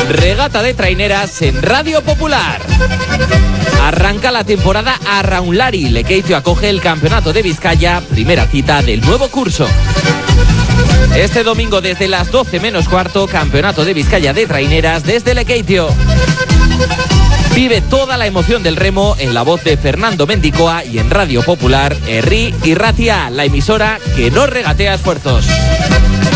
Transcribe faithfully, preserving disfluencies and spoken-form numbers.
Regata de traineras en Radio Popular. Arranca la temporada a Raunlari. Lekeitio acoge el Campeonato de Vizcaya, primera cita del nuevo curso. Este domingo desde las doce menos cuarto, Campeonato de Vizcaya de traineras desde Lekeitio. Vive toda la emoción del remo en la voz de Fernando Mendicoa y en Radio Popular, Herri y Ratia, la emisora que no regatea esfuerzos.